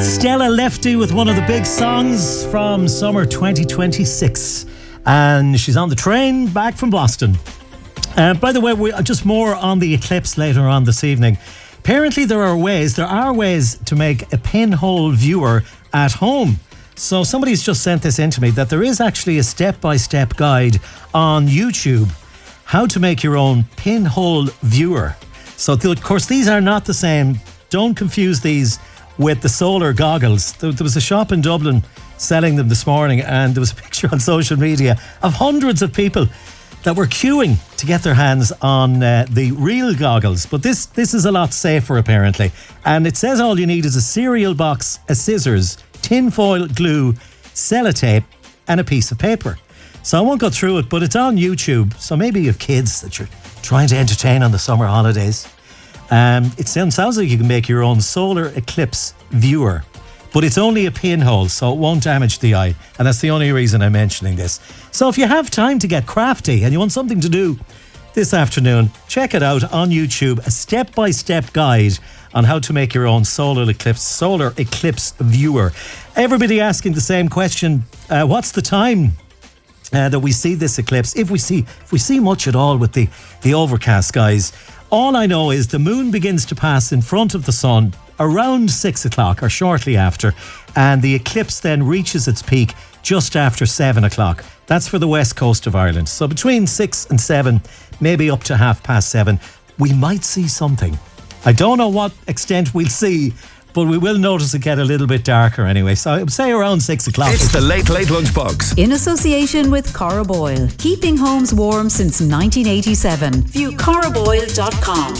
Stella Lefty with one of the big songs from summer 2026. And she's on the train back from Boston. By the way, just more on the eclipse later on this evening. Apparently there are ways to make a pinhole viewer at home. So somebody's just sent this in to me, that there is actually a step-by-step guide on YouTube how to make your own pinhole viewer. So of course these are not the same. Don't confuse these with the solar goggles. There was a shop in Dublin selling them this morning, and there was a picture on social media of hundreds of people that were queuing to get their hands on the real goggles. But this is a lot safer apparently. And it says all you need is a cereal box, a scissors, tinfoil glue, sellotape and a piece of paper. So I won't go through it, but it's on YouTube. So maybe you have kids that you're trying to entertain on the summer holidays. It sounds like you can make your own solar eclipse viewer, but it's only a pinhole, so it won't damage the eye. And that's the only reason I'm mentioning this. So if you have time to get crafty and you want something to do this afternoon, check it out on YouTube, a step-by-step guide on how to make your own solar eclipse viewer. Everybody asking the same question, what's the time that we see this eclipse? If we see much at all with the overcast skies. All I know is the moon begins to pass in front of the sun around 6 o'clock or shortly after, and the eclipse then reaches its peak just after 7 o'clock. That's for the west coast of Ireland. So between 6 and 7, maybe up to 7:30, we might see something. I don't know what extent we'll see, but we will notice it get a little bit darker anyway. So I would say around 6 o'clock. It's the Late Lunchbox. In association with Cora Boyle. Keeping homes warm since 1987. View coraboyle.com.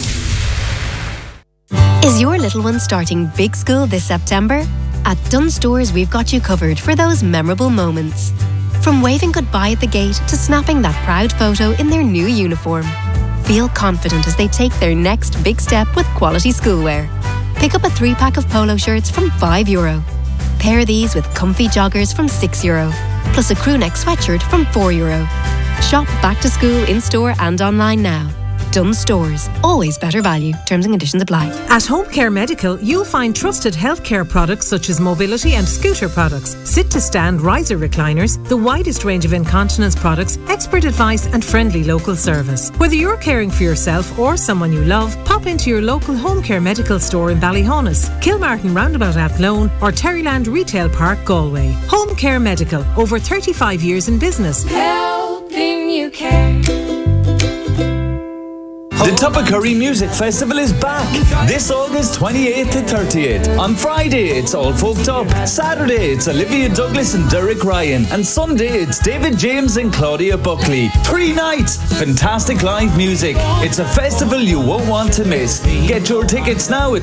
Is your little one starting big school this September? At Dunnes Stores, we've got you covered for those memorable moments. From waving goodbye at the gate to snapping that proud photo in their new uniform. Feel confident as they take their next big step with quality schoolwear. Pick up a 3-pack of polo shirts from €5. Pair these with comfy joggers from €6, plus a crew neck sweatshirt from €4. Shop back to school in store and online now. Dunnes Stores. Always better value. Terms and conditions apply. At Home Care Medical, you'll find trusted healthcare products such as mobility and scooter products, sit-to-stand riser recliners, the widest range of incontinence products, expert advice and friendly local service. Whether you're caring for yourself or someone you love, pop into your local Home Care Medical store in Ballyhonus, Kilmartin Roundabout Athlone or Terryland Retail Park, Galway. Home Care Medical, over 35 years in business. Helping you care. The Tubbercurry Music Festival is back this August 28th to 30th. On Friday, it's All Folked Up. Saturday, it's Olivia Douglas and Derek Ryan. And Sunday, it's David James and Claudia Buckley. 3 nights, fantastic live music. It's a festival you won't want to miss. Get your tickets now at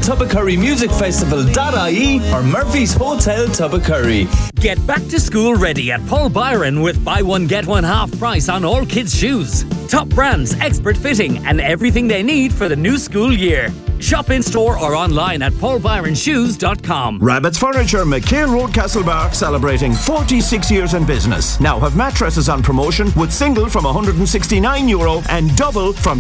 tubbercurrymusicfestival.ie or Murphy's Hotel Tubbercurry. Get back to school ready at Paul Byron with buy one get one half price on all kids' shoes. Top brands, expert fitting and everything they need for the new school year. Shop in store or online at paulbyronshoes.com. Rabbit's Furniture, McHale Road, Castlebar, celebrating 46 years in business. Now have mattresses on promotion with single from €169 and double from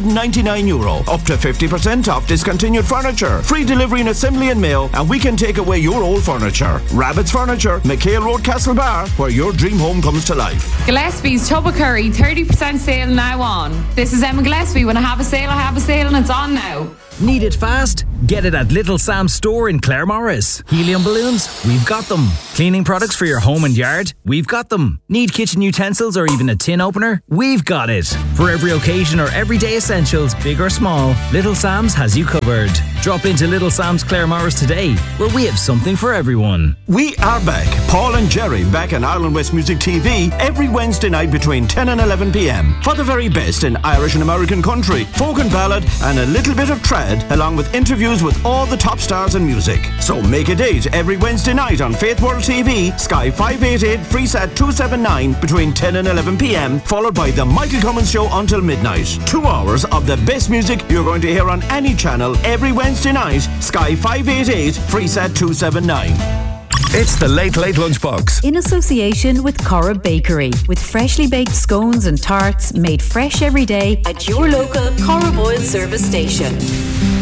€299. Up to 50% off discontinued furniture. Free delivery and assembly and mail, and we can take away your old furniture. Rabbit's Furniture, McHale Road, Castlebar, where your dream home comes to life. Gillespie's Tubbercurry, 30% sale now on. This is Emma Gillespie. When I have a sale, and it's on now. Need it fast? Get it at Little Sam's store in Claremorris. Helium balloons? We've got them. Cleaning products for your home and yard? We've got them. Need kitchen utensils or even a tin opener? We've got it. For every occasion or everyday essentials, big or small, Little Sam's has you covered. Drop into Little Sam's Claremorris today, where we have something for everyone. We are back. Paul and Jerry back on Ireland West Music TV every Wednesday night between 10 and 11 p.m. for the very best in Irish and American country, folk and ballad, and a little bit of trad, along with interviews with all the top stars in music. So make a date every Wednesday night on Faith World TV, Sky 588, Freesat 279 between 10 and 11 p.m, followed by the Michael Cummins Show until midnight. 2 hours of the best music you're going to hear on any channel every Wednesday night, Sky 588, Freesat 279. It's the Late Lunchbox. In association with Cora Bakery, with freshly baked scones and tarts made fresh every day at your local Cora Boyle service station.